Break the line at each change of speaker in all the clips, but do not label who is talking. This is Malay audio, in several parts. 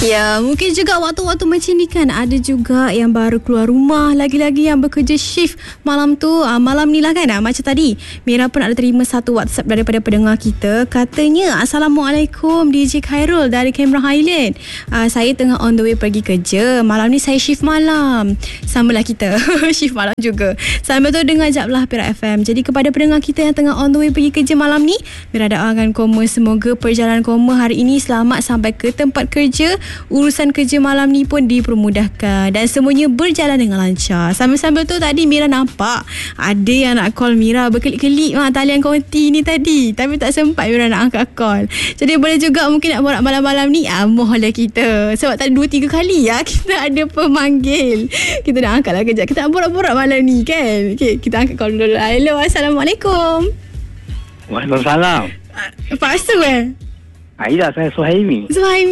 Ya, mungkin juga waktu-waktu macam ni kan, ada juga yang baru keluar rumah, lagi-lagi yang bekerja shift malam tu. Malam ni lah kan, macam tadi Mira pun ada terima satu WhatsApp daripada pendengar kita. Katanya, Assalamualaikum DJ Khairul dari Cameron Highland. Saya tengah on the way pergi kerja. Malam ni saya shift malam. Samalah kita shift malam juga. Sambil tu dengar Jablah Perak FM. Jadi kepada pendengar kita yang tengah on the way pergi kerja malam ni, Mira doakan koma semoga perjalanan koma hari ini selamat sampai ke tempat kerja. Urusan kerja malam ni pun dipermudahkan dan semuanya berjalan dengan lancar. Sambil-sambil tu tadi Mira nampak ada yang nak call Mira berkelip-kelip talian konti ni tadi, tapi tak sempat Mira nak angkat call. Jadi boleh juga mungkin nak borak malam-malam ni, mohonlah kita, sebab tadi 2-3 kali kita ada pemanggil. Kita nak angkat lah kejap. Kita nak borak-borak malam ni kan. Okay, kita angkat call dulu. Hello, Assalamualaikum.
Waalaikumsalam.
Pasu
Aida, saya Suhaimi.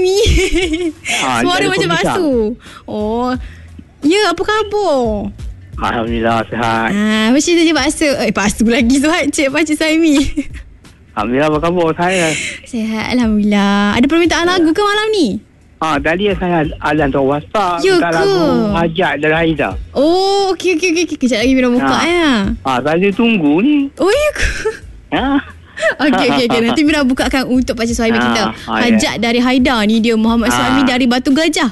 Suara macam basuh. Oh. Ya, apa khabar?
Alhamdulillah, sihat.
Macam tu je basuh. Basuh lagi Cik Suhaimi.
Alhamdulillah, apa khabar saya?
Sihat, Alhamdulillah. Ada permintaan lagu ke malam ni?
Tadi saya ada hantar WhatsApp.
Ya ke?
Lagu Hajat dari Aida.
Oh, okey. Kejap lagi Mira buka
saya tunggu ni.
Oh, ya ke? Okey. Nanti Mira bukakan untuk Pakcik Suhaimi kita. Hajat dari Haida ni dia Muhammad Suhaimi dari Batu Gajah.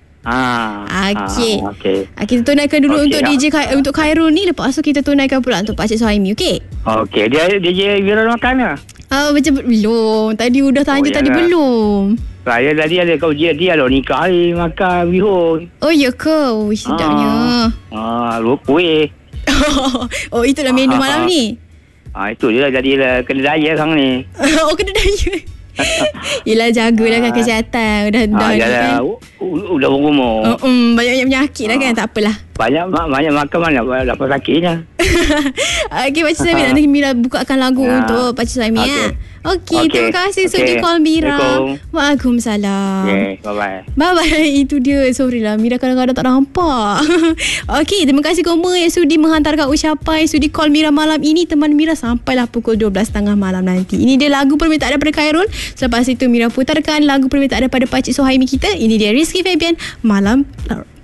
Okey. Kita tunaikan dulu untuk DJ untuk Khairul ni. Lepas tu kita tunaikan pula untuk Pakcik Suhaimi. Okey?
Okey. Dia Mira makan ke?
Macam belum. Tadi udah tanya tadi belum.
Saya tadi ada kaujian dia lah nikah makan bihun.
Oh ya ke? Sedapnya.
Kuih.
Oh, itulah menu malam ni.
Itu je lah jadilah kena daya sekarang ni.
Oh, kena daya. Yelah, jagalah kan kesihatan. Dah
kan. Udah berumur.
Banyak penyakit lah kan. Tak apalah.
Banyak makan mana dapat sakitnya.
Okey, Pakcik Suhaimi, nanti Mira bukakan lagu untuk Pakcik Suhaimi. Okey, terima kasih sudi call Mira. Waalaikumsalam. Bye-bye. Itu dia. Sorry lah, Mira kadang-kadang tak nampak. Okey, terima kasih semua yang sudi menghantarkan ucapan, sudi call Mira malam ini. Teman Mira sampailah pukul 12.30 malam nanti. Ini dia lagu permintaan daripada Khairul. Selepas itu Mira putarkan lagu permintaan daripada Pakcik Suhaimi kita. Ini dia Rizky Febian, Malam Larut.